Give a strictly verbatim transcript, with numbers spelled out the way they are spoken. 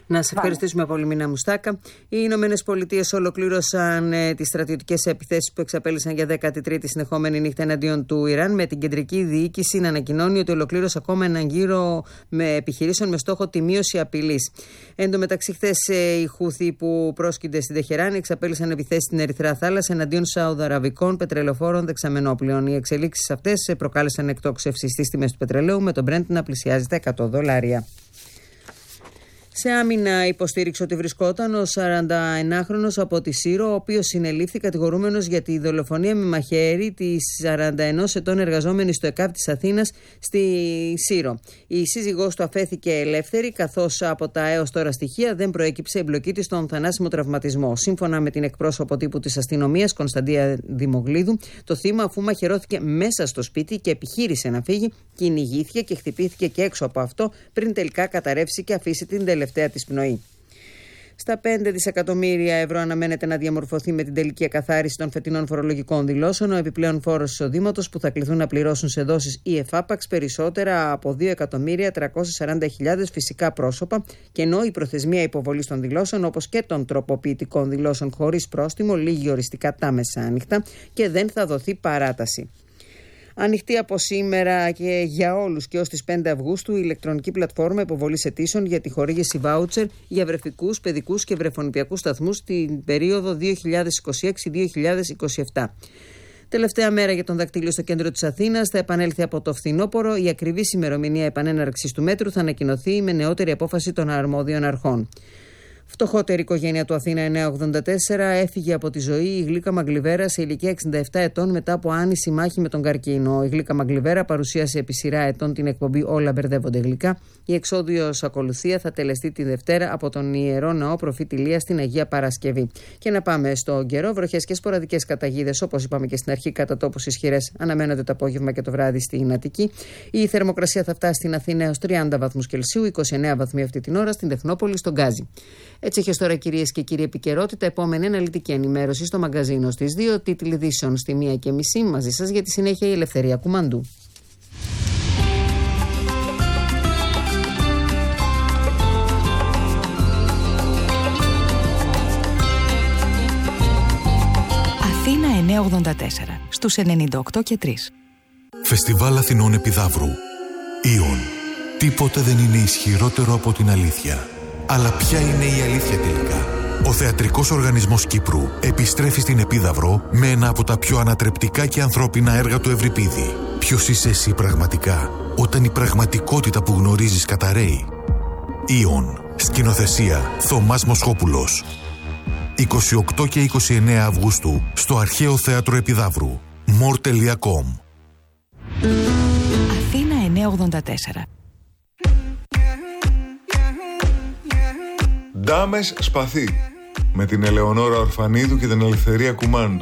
Να σε ευχαριστήσουμε πολύ, Μίνα Μουστάκα. Οι Ηνωμένες Πολιτείες ολοκλήρωσαν ε, τις στρατιωτικές επιθέσεις που εξαπέλυσαν για δέκατη τρίτη συνεχόμενη νύχτα εναντίον του Ιράν, με την κεντρική διοίκηση να ανακοινώνει ότι ολοκλήρωσε ακόμα έναν γύρο με επιχειρήσεων με στόχο τη μείωση απειλής. Εν τω μεταξύ, χθες ε, οι Χούθοι που πρόσκυνται στην Τεχεράνη εξαπέλυσαν επιθέσεις στην Ερυθρά Θάλασσα εναντίον Σαουδαραβικών πετρελαιοφόρων δεξαμενόπλων. Οι εξελίξεις αυτές προκάλεσαν εκτόξευση στις τιμές του πετρελαίου, με τον Brent να πλησιάζει τα εκατό δολάρια. Σε άμυνα υποστήριξε ότι βρισκόταν ο σαρανταενάχρονος από τη Σύρο, ο οποίος συνελήφθη κατηγορούμενος για τη δολοφονία με μαχαίρι της σαράντα ενός ετών εργαζόμενης στο ΕΚΑΒ της Αθήνας στη Σύρο. Η σύζυγός του αφέθηκε ελεύθερη, καθώς από τα έως τώρα στοιχεία δεν προέκυψε εμπλοκή της στον θανάσιμο τραυματισμό. Σύμφωνα με την εκπρόσωπο τύπου της αστυνομίας, Κωνσταντία Δημογλίδου, το θύμα, αφού μαχαιρώθηκε μέσα στο σπίτι και επιχείρησε να φύγει, κυνηγήθηκε και χτυπήθηκε και έξω από αυτό, πριν τελικά καταρρεύσει και αφήσει την τελευταία της πνοή. Στα πέντε δισεκατομμύρια ευρώ αναμένεται να διαμορφωθεί με την τελική εκαθάριση των φετινών φορολογικών δηλώσεων ο επιπλέον φόρος εισοδήματος που θα κληθούν να πληρώσουν σε δόσεις ή εφάπαξ περισσότερα από δύο εκατομμύρια τριακόσιες σαράντα χιλιάδες φυσικά πρόσωπα, και ενώ η προθεσμία υποβολής των δηλώσεων, όπως και των τροποποιητικών δηλώσεων χωρίς πρόστιμο, λήγει οριστικά τα μεσάνυχτα και δεν θα δοθεί παράταση. Ανοιχτή από σήμερα και για όλους και ως τις πέντε Αυγούστου η ηλεκτρονική πλατφόρμα υποβολής αιτήσεων για τη χορήγηση βάουτσερ για βρεφικούς, παιδικούς και βρεφονηπιακούς σταθμούς στην περίοδο δύο χιλιάδες είκοσι έξι με δύο χιλιάδες είκοσι επτά. Τελευταία μέρα για τον δακτύλιο στο κέντρο της Αθήνας θα επανέλθει από το φθινόπωρο. Η ακριβής ημερομηνία επανέναρξης του μέτρου θα ανακοινωθεί με νεότερη απόφαση των αρμόδιων αρχών. Φτωχότερη οικογένεια του Αθήνα εννιακόσια ογδόντα τέσσερα έφυγε από τη ζωή η Γλύκα Μαγκλιβέρα σε ηλικία εξήντα επτά ετών μετά από άνηση μάχη με τον καρκίνο. Η Γλύκα Μαγκλιβέρα παρουσίασε επί σειρά ετών την εκπομπή Όλα μπερδεύονται γλυκά. Η εξόδιος ακολουθία θα τελεστεί τη Δευτέρα από τον Ιερό Ναό Προφήτηλία στην Αγία Παρασκευή. Και να πάμε στον καιρό. Βροχές και σποραδικές καταιγίδες, όπως είπαμε και στην αρχή, κατά τόπους ισχυρές, αναμένονται το απόγευμα και το βράδυ στην Αττική. Η θερμοκρασία θα φτάσει στην Αθήνα έως τριάντα βαθμούς Κελσίου, είκοσι εννέα βαθμοί αυτή την ώρα στην Τεχνόπολη, στον Γκάζι. Έτσι έχει τώρα, κυρίες και κύριοι, επικαιρότητα. Επόμενη αναλυτική ενημέρωση στο μαγκαζίνο στις δύο, τίτλοι ειδήσεων στη μία και μισή. Μαζί σας για τη συνέχεια η Ελευθερία Κουμαντού. Αθήνα εννιακόσια ογδόντα τέσσερα στους ενενήντα οκτώ και τρία. Φεστιβάλ Αθηνών Επιδαύρου. Ιον. Τίποτε δεν είναι ισχυρότερο από την αλήθεια. Αλλά ποια είναι η αλήθεια τελικά? Ο Θεατρικός Οργανισμός Κύπρου επιστρέφει στην Επίδαυρο με ένα από τα πιο ανατρεπτικά και ανθρώπινα έργα του Ευρυπίδη. Ποιος είσαι εσύ πραγματικά, όταν η πραγματικότητα που γνωρίζεις καταρρέει? Ιον. Σκηνοθεσία Θωμάς Μοσχόπουλος. είκοσι οκτώ και είκοσι εννέα Αυγούστου στο Αρχαίο Θέατρο Επιδαύρου. μορ τελεία κομ. Αθήνα εννιακόσια ογδόντα τέσσερα. Ντάμες Σπαθί, με την Ελεονόρα Ορφανίδου και την Ελευθερία Κουμάντου.